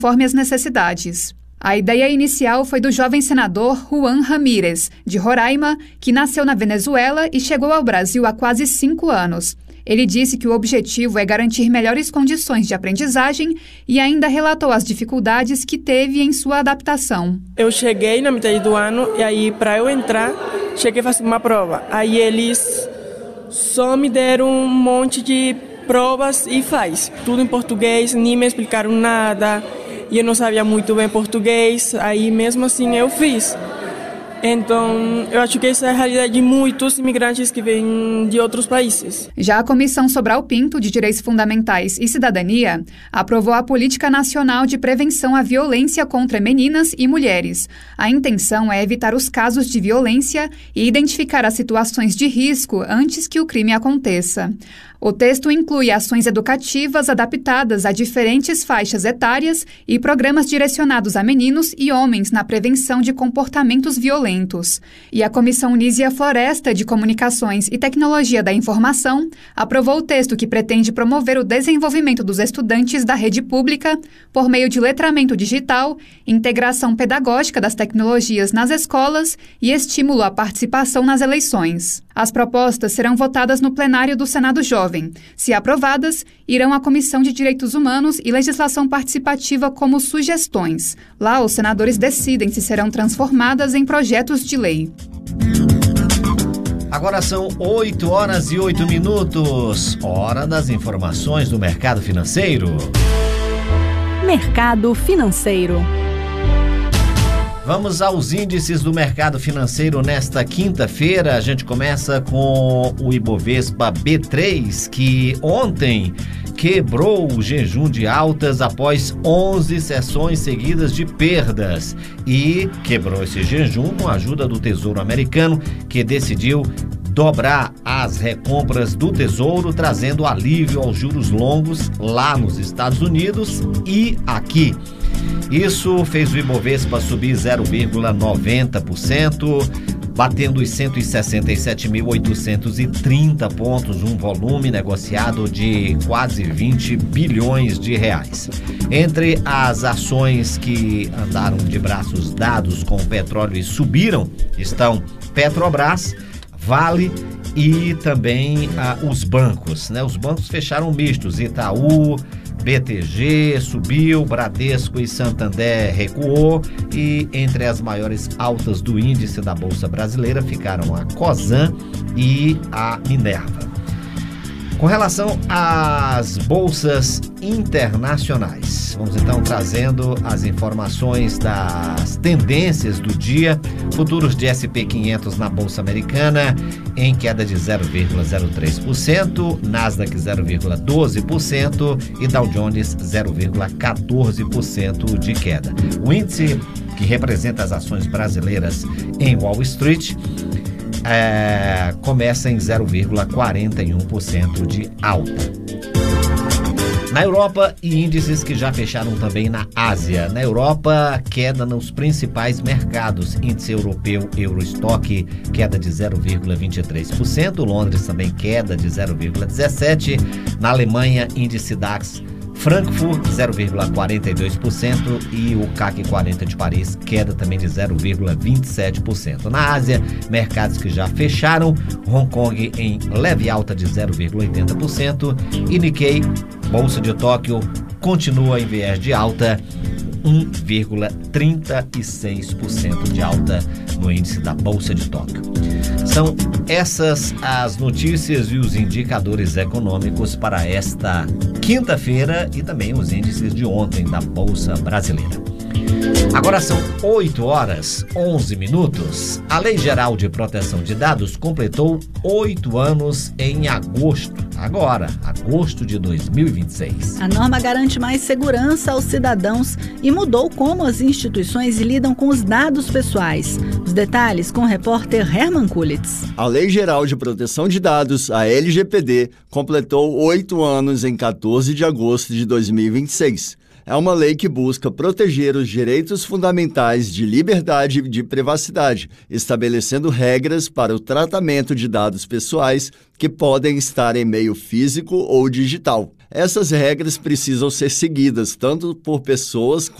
conforme as necessidades. A ideia inicial foi do jovem senador Juan Ramírez, de Roraima, que nasceu na Venezuela e chegou ao Brasil há quase 5 anos. Ele disse que o objetivo é garantir melhores condições de aprendizagem e ainda relatou as dificuldades que teve em sua adaptação. Eu cheguei na metade do ano e aí, para eu entrar, cheguei a fazer uma prova. Aí eles só me deram um monte de provas e faz. Tudo em português, nem me explicaram nada. E eu não sabia muito bem português, aí mesmo assim eu fiz. Então, eu acho que essa é a realidade de muitos imigrantes que vêm de outros países. Já a Comissão Sobral Pinto, de Direitos Fundamentais e Cidadania, aprovou a Política Nacional de Prevenção à Violência contra Meninas e Mulheres. A intenção é evitar os casos de violência e identificar as situações de risco antes que o crime aconteça. O texto inclui ações educativas adaptadas a diferentes faixas etárias e programas direcionados a meninos e homens na prevenção de comportamentos violentos. E a Comissão Nízia Floresta de Comunicações e Tecnologia da Informação aprovou o texto que pretende promover o desenvolvimento dos estudantes da rede pública por meio de letramento digital, integração pedagógica das tecnologias nas escolas e estímulo à participação nas eleições. As propostas serão votadas no plenário do Senado Jovem. Se aprovadas, irão à Comissão de Direitos Humanos e Legislação Participativa como sugestões. Lá, os senadores decidem se serão transformadas em projetos de lei. Agora são 8h08. Hora das informações do mercado financeiro. Mercado financeiro. Vamos aos índices do mercado financeiro nesta quinta-feira. A gente começa com o Ibovespa B3, que ontem quebrou o jejum de altas após 11 sessões seguidas de perdas. E quebrou esse jejum com a ajuda do Tesouro Americano, que decidiu dobrar as recompras do Tesouro, trazendo alívio aos juros longos lá nos Estados Unidos e aqui. Isso fez o Ibovespa subir 0,90%, batendo os 167.830 pontos, um volume negociado de quase 20 bilhões de reais. Entre as ações que andaram de braços dados com o petróleo e subiram estão Petrobras, Vale e também os bancos, né? Os bancos fecharam mistos, Itaú, BTG subiu, Bradesco e Santander recuou e entre as maiores altas do índice da Bolsa Brasileira ficaram a Cosan e a Minerva. Com relação às bolsas internacionais, vamos então trazendo as informações das tendências do dia. Futuros de SP 500 na Bolsa Americana em queda de 0,03%, Nasdaq 0,12% e Dow Jones 0,14% de queda. O índice que representa as ações brasileiras em Wall Street começa em 0,41% de alta. Na Europa, e índices que já fecharam também na Ásia. Na Europa, queda nos principais mercados. Índice europeu Eurostock, queda de 0,23%. Londres também queda de 0,17%. Na Alemanha, índice DAX Frankfurt, 0,42% e o CAC 40 de Paris, queda também de 0,27%. Na Ásia, mercados que já fecharam, Hong Kong em leve alta de 0,80% e Nikkei, Bolsa de Tóquio, continua em viés de alta, 1,36% de alta no índice da Bolsa de Tóquio. São essas as notícias e os indicadores econômicos para esta quinta-feira e também os índices de ontem da Bolsa Brasileira. Agora são 8h11. A Lei Geral de Proteção de Dados completou 8 anos em agosto. Agora, agosto de 2026. A norma garante mais segurança aos cidadãos e mudou como as instituições lidam com os dados pessoais. Os detalhes com o repórter Herman Kulitz. A Lei Geral de Proteção de Dados, a LGPD, completou 8 anos em 14 de agosto de 2026. É uma lei que busca proteger os direitos fundamentais de liberdade e de privacidade, estabelecendo regras para o tratamento de dados pessoais que podem estar em meio físico ou digital. Essas regras precisam ser seguidas tanto por pessoas